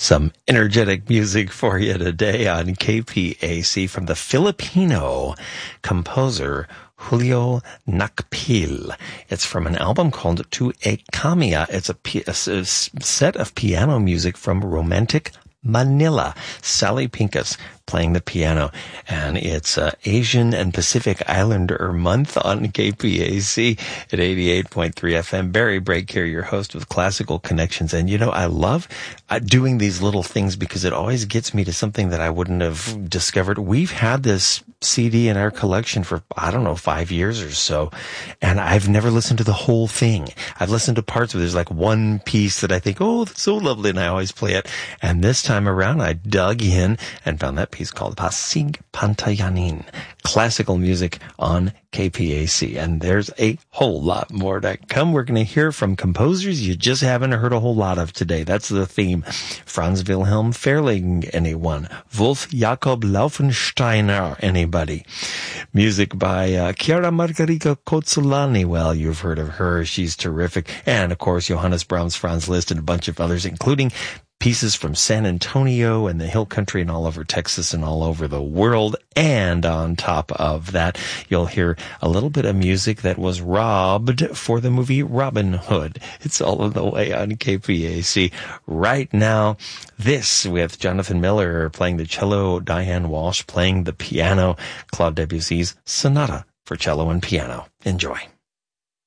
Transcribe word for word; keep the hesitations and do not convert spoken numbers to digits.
Some energetic music for you today on K P A C from the Filipino composer Julio Nakpil. It's from an album called Tu E Kamiya. It's a, p- a set of piano music from Romantic Manila. Sally Pincus playing the piano, and it's uh, Asian and Pacific Islander Month on K P A C at eighty-eight point three F M. Barry Brake here, your host with Classical Connections. And you know, I love uh, doing these little things because it always gets me to something that I wouldn't have discovered. We've had this C D in our collection for, I don't know, five years or so, and I've never listened to the whole thing. I've listened to parts where there's like one piece that I think, oh, that's so lovely, and I always play it. And this time around, I dug in and found that piece called Pasig Pantayanin, classical music on K P A C. And there's a whole lot more to come. We're going to hear from composers you just haven't heard a whole lot of today. That's the theme. Franz Wilhelm Ferling, anyone? Wolf Jakob Laufensteiner, anybody? Music by uh, Chiara Margherita Cozzolani. Well, you've heard of her. She's terrific. And, of course, Johannes Brahms, Franz Liszt, and a bunch of others, including pieces from San Antonio and the Hill Country and all over Texas and all over the world. And on top of that, you'll hear a little bit of music that was robbed for the movie Robin Hood. It's all on the way on K P A C right now. This with Jonathan Miller playing the cello, Diane Walsh playing the piano, Claude Debussy's Sonata for cello and piano. Enjoy.